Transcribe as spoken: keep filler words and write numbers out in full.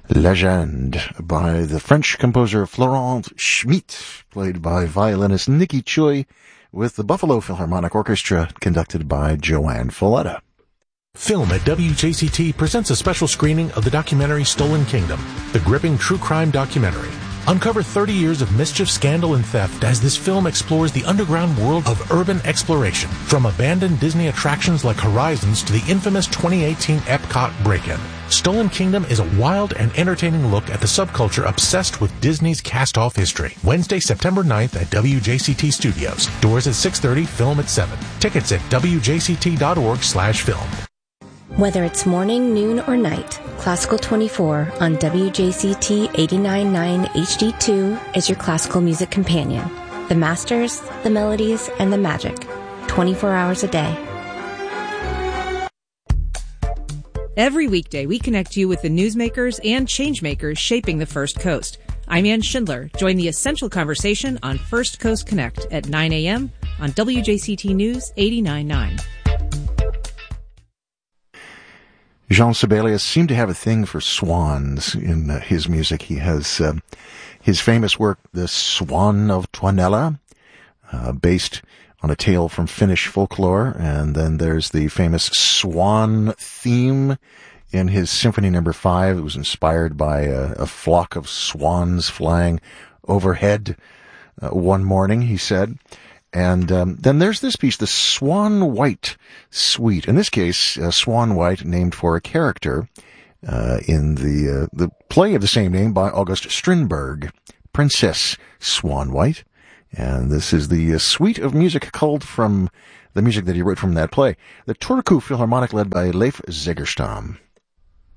Legend by the French composer Florent Schmitt, played by violinist Nicky Choi, with the Buffalo Philharmonic Orchestra, conducted by Joanne Folletta. Film at W J C T presents a special screening of the documentary Stolen Kingdom, the gripping true crime documentary. Uncover thirty years of mischief, scandal, and theft as this film explores the underground world of urban exploration, from abandoned Disney attractions like Horizons to the infamous twenty eighteen Epcot break-in. Stolen Kingdom is a wild and entertaining look at the subculture obsessed with Disney's cast-off history. Wednesday, September ninth at W J C T Studios. Doors at six thirty, film at seven. Tickets at W J C T dot org slash film. Whether it's morning, noon, or night, Classical twenty-four on W J C T eighty-nine point nine H D two is your classical music companion. The masters, the melodies, and the magic. twenty-four hours a day. Every weekday, we connect you with the newsmakers and changemakers shaping the First Coast. I'm Ann Schindler. Join the essential conversation on First Coast Connect at nine a.m. on W J C T News eighty-nine point nine. Jean Sibelius seemed to have a thing for swans in uh, his music. He has uh, his famous work, The Swan of Tuonela, uh, based on a tale from Finnish folklore, and then there's the famous swan theme in his Symphony Number Five. It was inspired by a, a flock of swans flying overhead uh, one morning, he said. And um, then there's this piece, the Swan White Suite. In this case, uh, Swan White, named for a character uh, in the uh, the play of the same name by August Strindberg, Princess Swan White. And this is the uh, suite of music culled from the music that he wrote from that play. The Turku Philharmonic, led by Leif Segerstam.